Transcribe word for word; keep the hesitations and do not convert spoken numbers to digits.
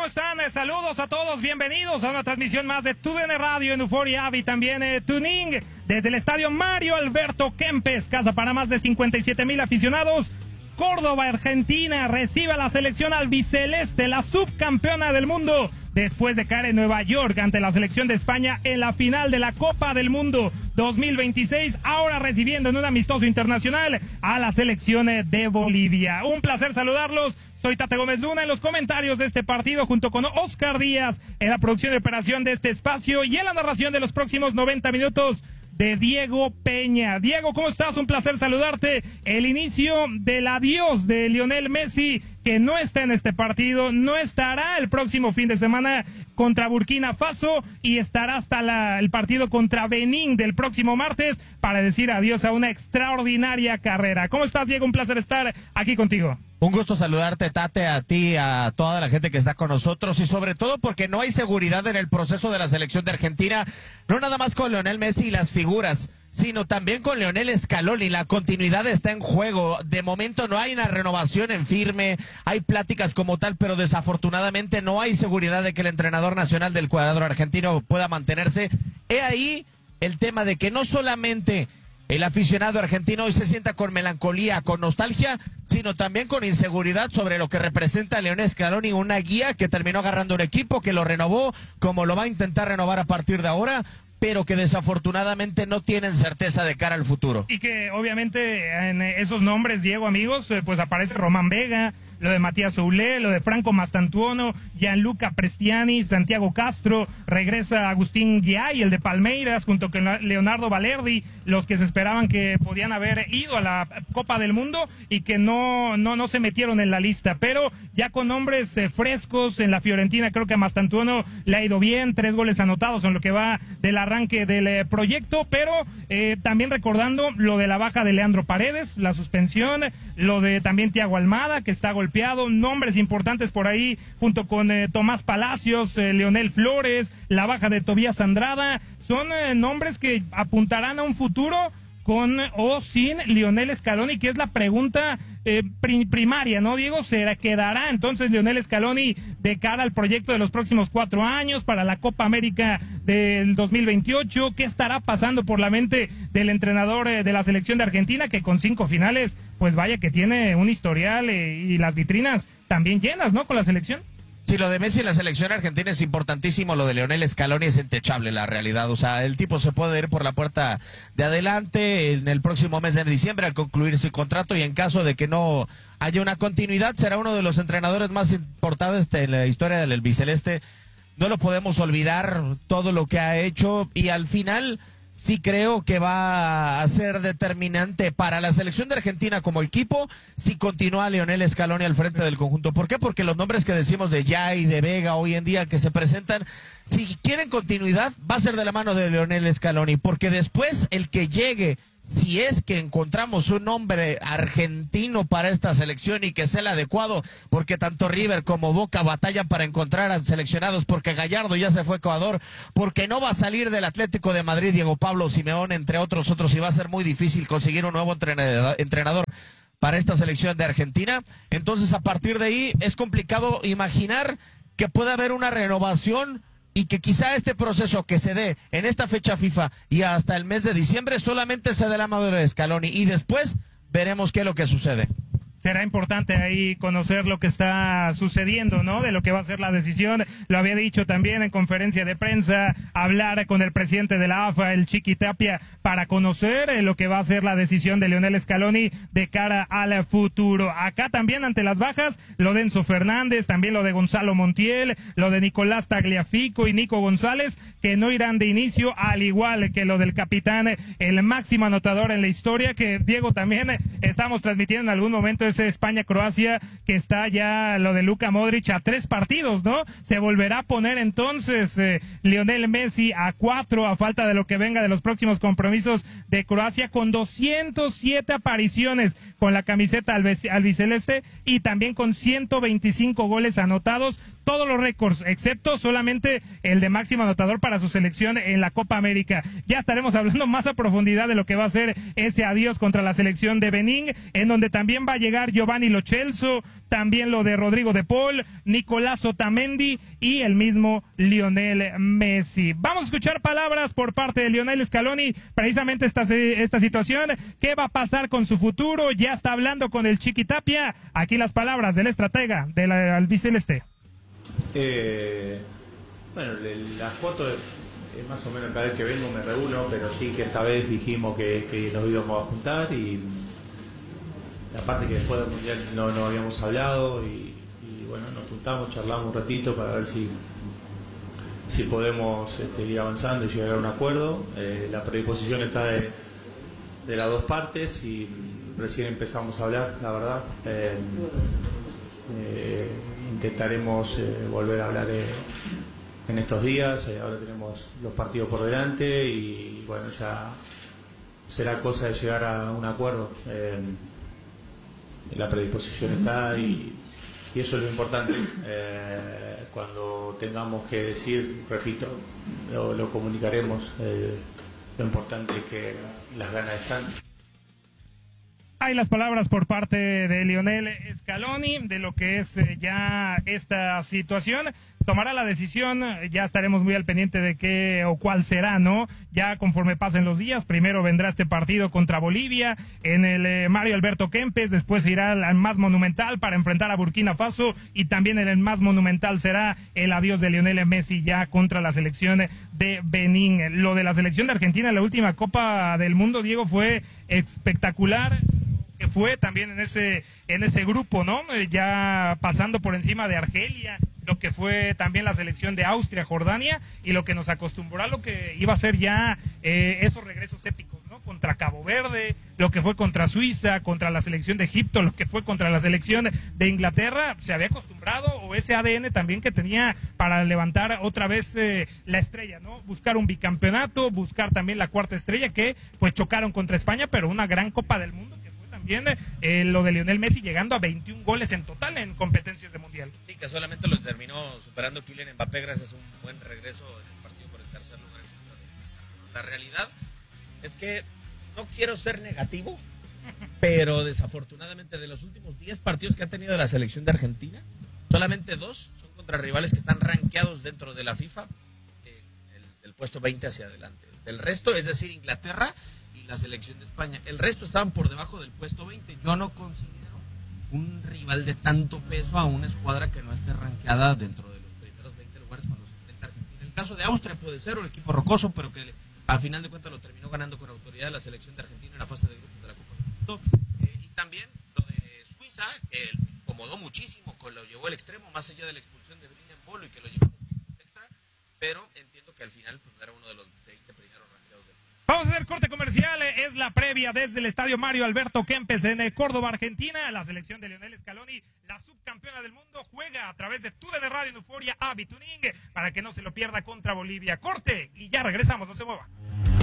¿Cómo están? Eh, saludos a todos, bienvenidos a una transmisión más de TUDN Radio en Euforia App y también eh, Tuning desde el estadio Mario Alberto Kempes, casa para más de cincuenta y siete mil aficionados. Córdoba, Argentina, recibe a la selección albiceleste, la subcampeona del mundo, después de caer en Nueva York ante la selección de España en la final de la Copa del Mundo dos mil veintiséis, ahora recibiendo en un amistoso internacional a la selección de Bolivia. Un placer saludarlos, soy Tate Gómez Luna en los comentarios de este partido junto con Oscar Díaz en la producción y operación de este espacio y en la narración de los próximos noventa minutos de Diego Peña. Diego, ¿cómo estás? Un placer saludarte. El inicio del adiós de Lionel Messi, que no está en este partido, no estará el próximo fin de semana contra Burkina Faso y estará hasta la, el partido contra Benín del próximo martes para decir adiós a una extraordinaria carrera. ¿Cómo estás, Diego? Un placer estar aquí contigo. Un gusto saludarte, Tate, a ti, a toda la gente que está con nosotros y sobre todo porque no hay seguridad en el proceso de la selección de Argentina, no nada más con Lionel Messi y las figuras, sino también con Lionel Scaloni. La continuidad está en juego. De momento no hay una renovación en firme, hay pláticas como tal, pero desafortunadamente no hay seguridad de que el entrenador nacional del cuadro argentino pueda mantenerse. He ahí el tema de que no solamente el aficionado argentino hoy se sienta con melancolía, con nostalgia, sino también con inseguridad sobre lo que representa Lionel Scaloni, una guía que terminó agarrando un equipo, que lo renovó, como lo va a intentar renovar a partir de ahora, pero que desafortunadamente no tienen certeza de cara al futuro. Y que obviamente en esos nombres, Diego, amigos, pues aparece Román Vega, lo de Matías Soulé, lo de Franco Mastantuono, Gianluca Prestiani, Santiago Castro, regresa Agustín Guiay, el de Palmeiras, junto con Leonardo Valerdi, los que se esperaban que podían haber ido a la Copa del Mundo y que no no no se metieron en la lista, pero ya con nombres eh, frescos en la Fiorentina. Creo que a Mastantuono le ha ido bien, tres goles anotados en lo que va del arranque del eh, proyecto, pero eh, también recordando lo de la baja de Leandro Paredes, la suspensión, lo de también Thiago Almada, que está golpeado, nombres importantes por ahí, junto con eh, Tomás Palacios, eh, Leonel Flores, la baja de Tobías Andrada, son eh, nombres que apuntarán a un futuro con o sin Lionel Scaloni, que es la pregunta eh, prim primaria, ¿no, Diego? ¿Se quedará entonces Lionel Scaloni de cara al proyecto de los próximos cuatro años para la Copa América del dos mil veintiocho? ¿Qué estará pasando por la mente del entrenador eh, de la selección de Argentina, que con cinco finales, pues vaya que tiene un historial eh, y las vitrinas también llenas, ¿no?, con la selección? Sí, lo de Messi en la selección argentina es importantísimo, lo de Lionel Scaloni es intachable, la realidad. O sea, el tipo se puede ir por la puerta de adelante en el próximo mes de diciembre al concluir su contrato, y en caso de que no haya una continuidad, será uno de los entrenadores más importantes en la historia del albiceleste. No lo podemos olvidar, todo lo que ha hecho, y al final sí creo que va a ser determinante para la selección de Argentina como equipo si continúa Lionel Scaloni al frente del conjunto. ¿Por qué? Porque los nombres que decimos de Yay, de Vega hoy en día que se presentan, si quieren continuidad, va a ser de la mano de Lionel Scaloni, porque después el que llegue, si es que encontramos un nombre argentino para esta selección y que sea el adecuado, porque tanto River como Boca batallan para encontrar a seleccionados, porque Gallardo ya se fue a Ecuador, porque no va a salir del Atlético de Madrid Diego Pablo Simeone, entre otros otros, y va a ser muy difícil conseguir un nuevo entrenador, entrenador para esta selección de Argentina. Entonces, a partir de ahí es complicado imaginar que pueda haber una renovación y que quizá este proceso que se dé en esta fecha FIFA y hasta el mes de diciembre solamente se dé la mano de Scaloni, y después veremos qué es lo que sucede. Será importante ahí conocer lo que está sucediendo, ¿no? De lo que va a ser la decisión. Lo había dicho también en conferencia de prensa, hablar con el presidente de la A F A, el Chiqui Tapia, para conocer eh, lo que va a ser la decisión de Lionel Scaloni de cara al futuro. Acá también ante las bajas, lo de Enzo Fernández, también lo de Gonzalo Montiel, lo de Nicolás Tagliafico y Nico González, que no irán de inicio, al igual que lo del capitán, el máximo anotador en la historia, que Diego también eh, estamos transmitiendo en algún momento, es España-Croacia, que está ya lo de Luka Modric a tres partidos, ¿no? Se volverá a poner entonces eh, Lionel Messi a cuatro, a falta de lo que venga de los próximos compromisos de Croacia, con doscientas siete apariciones con la camiseta albiceleste y también con ciento veinticinco goles anotados, todos los récords, excepto solamente el de máximo anotador para su selección en la Copa América. Ya estaremos hablando más a profundidad de lo que va a ser ese adiós contra la selección de Benín, en donde también va a llegar agregar Giovanni Lo Celso, también lo de Rodrigo de Paul, Nicolás Otamendi y el mismo Lionel Messi. Vamos a escuchar palabras por parte de Lionel Scaloni, precisamente esta, esta situación, qué va a pasar con su futuro, ya está hablando con el Chiqui Tapia, aquí las palabras del estratega del albiceleste. Eh, bueno, la foto es más o menos cada vez que vengo me reúno, pero sí que esta vez dijimos que, que nos íbamos a juntar y aparte que después del Mundial no, no habíamos hablado y, y bueno, nos juntamos, charlamos un ratito para ver si si podemos este, ir avanzando y llegar a un acuerdo. Eh, la predisposición está de, de las dos partes y recién empezamos a hablar, la verdad. Eh, eh, intentaremos eh, volver a hablar eh, en estos días. Eh, ahora tenemos los partidos por delante y bueno, ya será cosa de llegar a un acuerdo. Eh, la predisposición está y, y eso es lo importante. Eh, cuando tengamos que decir, repito, lo, lo comunicaremos. Eh, lo importante es que las ganas están. Hay las palabras por parte de Lionel Scaloni de lo que es eh, ya esta situación. Tomará la decisión, ya estaremos muy al pendiente de qué o cuál será, ¿no? Ya conforme pasen los días, primero vendrá este partido contra Bolivia en el eh, Mario Alberto Kempes, después irá al más monumental para enfrentar a Burkina Faso y también en el más monumental será el adiós de Lionel Messi ya contra la selección de Benín. Lo de la selección de Argentina en la última Copa del Mundo, Diego, fue espectacular. Que fue también en ese en ese grupo, ¿no? Eh, ya pasando por encima de Argelia, lo que fue también la selección de Austria, Jordania, y lo que nos acostumbró a lo que iba a ser ya eh, esos regresos épicos, ¿no? Contra Cabo Verde, lo que fue contra Suiza, contra la selección de Egipto, lo que fue contra la selección de Inglaterra, se había acostumbrado, o ese A D N también que tenía para levantar otra vez eh, la estrella, ¿no? Buscar un bicampeonato, buscar también la cuarta estrella, que pues chocaron contra España, pero una gran Copa del Mundo. También eh, lo de Lionel Messi llegando a veintiún goles en total en competencias de mundial. Sí, que solamente lo terminó superando Kylian Mbappé gracias a un buen regreso en el partido por el tercer lugar. La realidad es que no quiero ser negativo, pero desafortunadamente de los últimos diez partidos que ha tenido la selección de Argentina, solamente dos son contra rivales que están rankeados dentro de la FIFA, eh, el, del puesto veinte hacia adelante. Del resto, es decir, Inglaterra la selección de España, el resto estaban por debajo del puesto veinte. Yo no considero un rival de tanto peso a una escuadra que no esté rankeada dentro de los primeros veinte lugares cuando se enfrenta a Argentina. El caso de Austria puede ser un equipo rocoso, pero que a final de cuentas lo terminó ganando con autoridad la selección de Argentina en la fase de grupos de la Copa del Mundo. Eh, y también lo de Suiza, que incomodó muchísimo, que lo llevó al extremo, más allá de la expulsión de Brina en Bolo y que lo llevó a extra, pero entiendo que al final pues, era uno de los veinte primeros rankeados del mundo. Vamos a hacer corte comercial, es la previa desde el estadio Mario Alberto Kempes en Córdoba, Argentina. La selección de Lionel Scaloni, la subcampeona del mundo, juega a través de T U D N Radio en Euforia A B Tuning para que no se lo pierda contra Bolivia. Corte y ya regresamos, no se mueva.